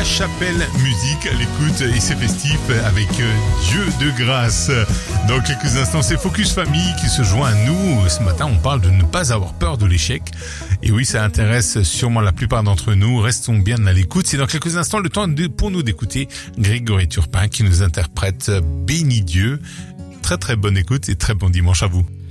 La Chapelle Musique à l'écoute et c'est festif avec Dieu de grâce. Dans quelques instants, c'est Focus Famille qui se joint à nous. Ce matin, on parle de ne pas avoir peur de l'échec. Et oui, ça intéresse sûrement la plupart d'entre nous. Restons bien à l'écoute. C'est dans quelques instants le temps pour nous d'écouter Grégory Turpin qui nous interprète Béni Dieu. Très très bonne écoute et très bon dimanche à vous.